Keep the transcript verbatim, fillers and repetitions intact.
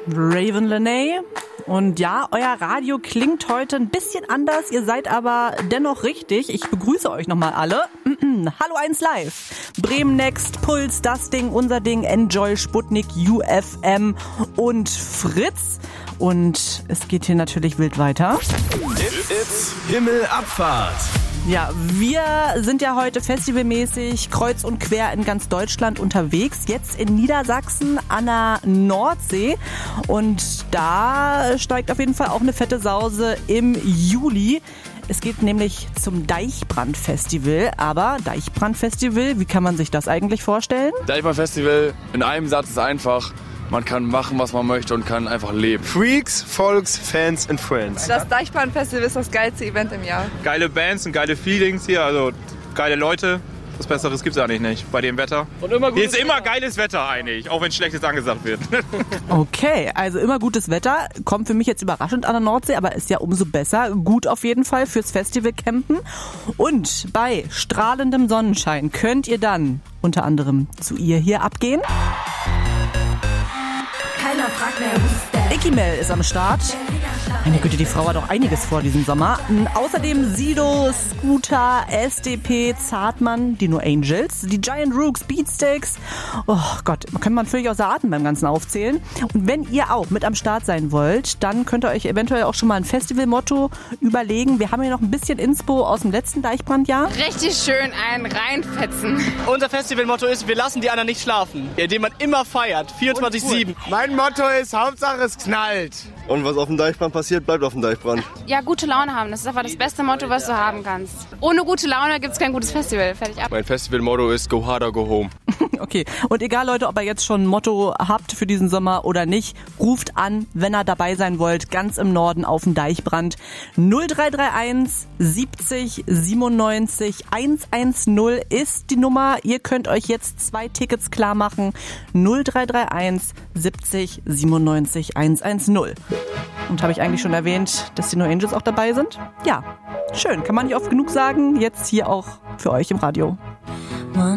Raven Lenae. Und ja, euer Radio klingt heute ein bisschen anders, ihr seid aber dennoch richtig. Ich begrüße euch nochmal alle. Hallo eins Live. Bremen Next, Puls, das Ding, unser Ding, Enjoy, Sputnik, U F M und Fritz. Und es geht hier natürlich wild weiter. It's Himmelabfahrt. Ja, wir sind ja heute festivalmäßig kreuz und quer in ganz Deutschland unterwegs. Jetzt in Niedersachsen an der Nordsee. Und da steigt auf jeden Fall auch eine fette Sause im Juli. Es geht nämlich zum Deichbrand-Festival. Aber Deichbrand-Festival, wie kann man sich das eigentlich vorstellen? Deichbrand-Festival in einem Satz ist einfach: Man kann machen, was man möchte und kann einfach leben. Freaks, Folks, Fans and Friends. Das Deichbrand-Festival ist das geilste Event im Jahr. Geile Bands und geile Feelings hier, also geile Leute. Was Besseres gibt's eigentlich nicht bei dem Wetter. Und immer gutes Hier ist immer Wetter. Geiles Wetter eigentlich, auch wenn Schlechtes angesagt wird. Okay, also immer gutes Wetter. Kommt für mich jetzt überraschend an der Nordsee, aber ist ja umso besser. Gut auf jeden Fall fürs Festival campen. Und bei strahlendem Sonnenschein könnt ihr dann unter anderem zu ihr hier abgehen. Keiner fragt mehr, who's that? Icky Mel ist am Start. Meine Güte, die Frau hat doch einiges vor diesen Sommer. Außerdem Sido, Scooter, S D P, Zartmann, die No Angels, die Giant Rooks, Beatsteaks. Oh Gott, man kann man völlig außer Atem beim ganzen Aufzählen. Und wenn ihr auch mit am Start sein wollt, dann könnt ihr euch eventuell auch schon mal ein Festivalmotto überlegen. Wir haben hier noch ein bisschen Inspo aus dem letzten Deichbrandjahr. Richtig schön einen reinfetzen. Unser Festivalmotto ist: Wir lassen die anderen nicht schlafen, indem man immer feiert, vierundzwanzig sieben. Mein Motto ist: Hauptsache es knallt. Und was auf dem Deichbrand passiert, bleibt auf dem Deichbrand. Ja, gute Laune haben, das ist einfach das beste Motto, was du haben kannst. Ohne gute Laune gibt's kein gutes Festival. Fertig ab. Mein Festivalmotto ist: Go harder, go home. Okay, und egal Leute, ob ihr jetzt schon ein Motto habt für diesen Sommer oder nicht, ruft an, wenn ihr dabei sein wollt, ganz im Norden auf dem Deichbrand. null drei drei eins siebzig siebenundneunzig hundertzehn ist die Nummer. Ihr könnt euch jetzt zwei Tickets klar machen. null drei drei eins siebzig siebenundneunzig hundertzehn. Und habe ich eigentlich schon erwähnt, dass die No Angels auch dabei sind? Ja, schön, kann man nicht oft genug sagen. Jetzt hier auch für euch im Radio.